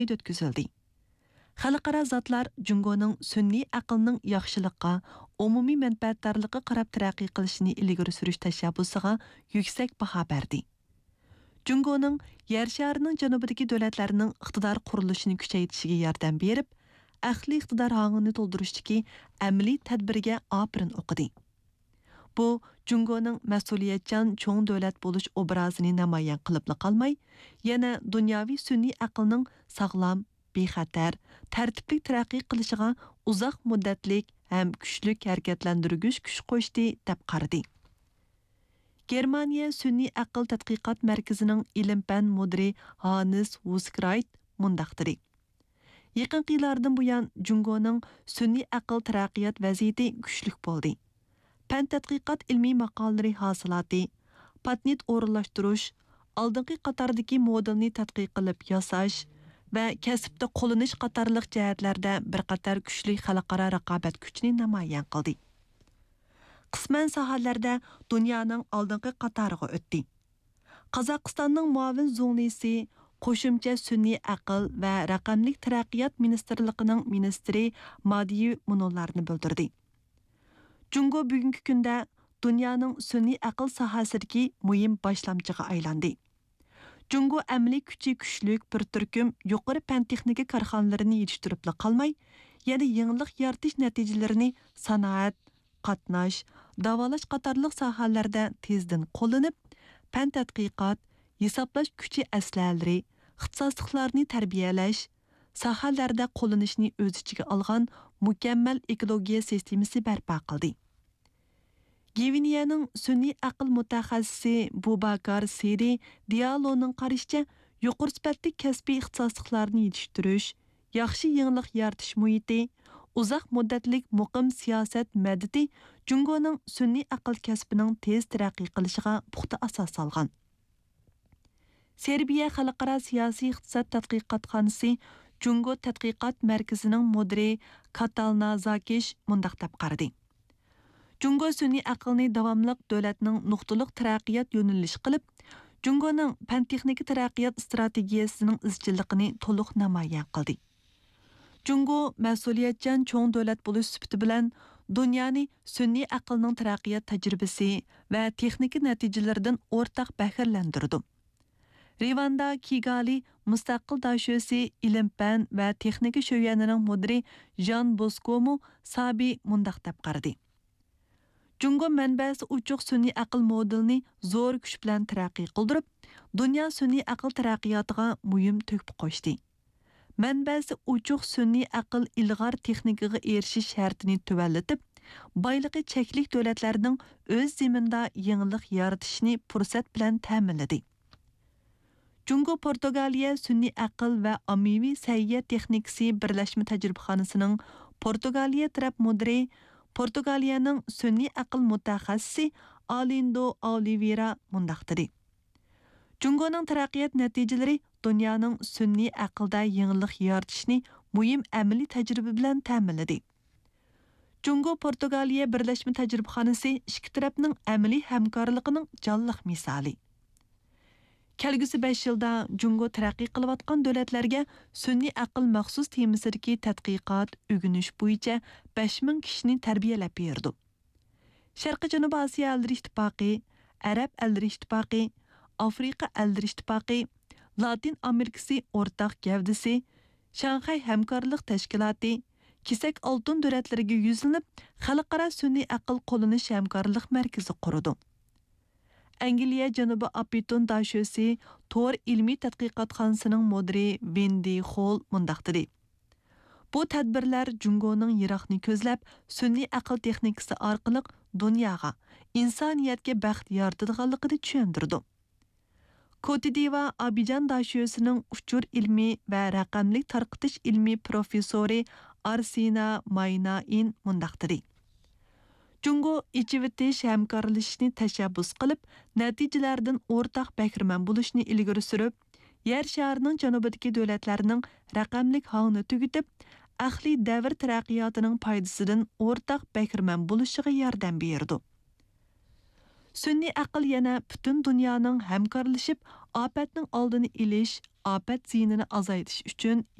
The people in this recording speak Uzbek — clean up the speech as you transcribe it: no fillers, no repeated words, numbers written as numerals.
o'tkazildi. Xalqaro zotlar Jungoning sun'iy aqlning yaxshilikqa, umumiy manfaatdorlikqa qarab taraqqiy qilishini ilgari surish tashabbusiga yuksak baho berdi. Jungoning yer sharining janubidagi davlatlarning iqtidor qurilishini kuchaytirishiga yordam berib, aqliy iqtidor hangini to'ldirishdagi amaliy tadbirga opirin o'qidi. Bu Jungoning mas'uliyatchan cho'ng davlat bo'lish obrazini namoyon qilib qolmay, yana dunyoviy sun'iy aqlning sog'lom, bexatar, tartibli taraqqiy qilishiga uzoq muddatlik ham kuchli harakatlantirgich kuch qo'shdi deb qaradi. Germaniya sun'iy aql tadqiqot markazining ilm-fan mudiri Hannes Wuskreit mundaq dedi. Yaqinqi yillardan buyon Jungoning sun'iy aql taraqqiyot vaziyati kuchli bo'ldi. Fan tadqiqot ilmiy maqolalari hosilati, patent o'rinlashtirish, oldingi qatordagi modelni tadqiq qilib yasash va kasbda qo'llanish qatorliq jihatlarda bir qator kuchli xalqaro raqobat kuchini namoyon qildi. Qisman sohalarda dunyoning oldingi qatoriga o'tdi. Qozog'istonning muavin zunglisi qo'shimcha sun'iy aql va raqamlik taraqqiyot ministrligining ministri Madiyu munollarni bildirdi. Jungo bugungi kunda dunyoning sun'iy aql sohasidagi muhim boshlamchiga aylandi. Jungo amaliy kuchi kuchlik bir turkum yuqori fan texnika korxonalarini yetishtirib qolmay, yana yangilik yaratish natijalarini sanoat, qatnash, davolash qatorliq sohalarda tezdan qo'llanib, fan tadqiqot, hisoblash kuchi aslalari, ixtisosliklarni tarbiyalash, sohalarda qo'llanishni o'z ichiga olgan mukammal ekologiya sistemasi barpo qildi. Gviniyaning sun'iy aql mutaxassisi Bubakar Siri Dialoning qarashicha, yuqori sifatli kasbiy ixtisosliklarni yetishtirish, yaxshi yangilik yaratish muhiti, uzoq muddatlik muqim siyosat madadi Jungoning sun'iy aql kasbining tez taraqqiy qilishiga puxta asos solgan. Serbiya xalqaro siyosiy iqtisod tadqiqotxonasi Jungo tadqiqot markazining mudiri Katalna Zakish mundaq deb qaradi. Jungo sun'iy aqlni davomliq davlatning nuqtaliq taraqqiyot yo'nalish qilib, Jungoning fan texnika taraqqiyot strategiyasining izchilligini to'liq namoyon qildi. Jungo mas'uliyatchan cho'ng davlat bo'lish sifati bilan dunyoni sun'iy aqlning taraqqiyot tajribasi va texnika natijalaridan o'rtaq faxrlantirdi. Rivanda Kigali mustaqil dashosi ilm-fan va texnika sho'yanining mudiri Jan Boskomu Sabi mundaq deb qaradi. Jungo manbasi uchuq sun'iy aql modelini zo'r kuch bilan taraqqiy qildirib, dunyo sun'iy aql taraqqiyotiga muhim to'hfa qo'shdi. Manbasi uchuq sun'iy aql ilg'or texnikaga erishish shartini tuvallatib, boyligi cheklik davlatlarning o'z zaminda yangilik yaratishni fursat bilan ta'minladi. Jungo Portugaliya sun'iy aql va ommaviy sayyohat texnikasi birlashma tajribaxonasining Portugaliya taraf mudiri Portugaliyaning sun'iy aql mutaxassisi Alindo Oliveira mundaq dedi. Jungoning taraqqiyot natijalari dunyoning sun'iy aqlda yangilik yaratishni muhim amaliy tajriba bilan ta'minladi. Jungo Portugaliya birlashma tajribaxonasi ikki tarafning amaliy hamkorligining jonliq misoli. Kelgusi 5 yilda Jungo taraqqiy qilayotgan davlatlarga sun'iy aql maxsus temasidagi tadqiqot, o'rganish bo'yicha 5000 kishini tarbiyalab berdi. Sharqiy Janubiy Osiyo Ellar Ittifoqi, Arab Ellar Ittifoqi, Afrika Ellar Ittifoqi, Latin Amerikasi o'rtaq gavdasi, Shanxay hamkorlik tashkiloti, Kesak oltin davlatlariga yuzlanib, xalqaro sun'iy aql qo'llanish hamkorlik markazi qurdi. Angliya Janubiy Apiton dashosi Tor ilmiy tadqiqotxonasining mudiri Wendy Hall mundaq dedi. Bu tadbirlar Jungoning yiroqni ko'zlab, sun'iy aql texnikasi orqali dunyoga, insoniyatga baxt yaratadiganligini tushuntirdi. Kotidiva Abidjan dashosining uchur ilmiy va raqamlik tarqitish ilmiy professori Arsina Maynain mundaq dedi. Jungo ichivitish hamkorlashishni tashabbus qilib, natijalardan o'rtaq bahramand bo'lishni ilgari surib, yer sharining janubidagi davlatlarning raqamlik hangni tugitib, ahli davr taraqqiyotining foydasidan o'rtaq bahramand bo'lishiga yordam berdi. Sun'iy aql yana butun dunyoning hamkorlashib, ofatning oldini olish, ofat ziyinini azaytish uchun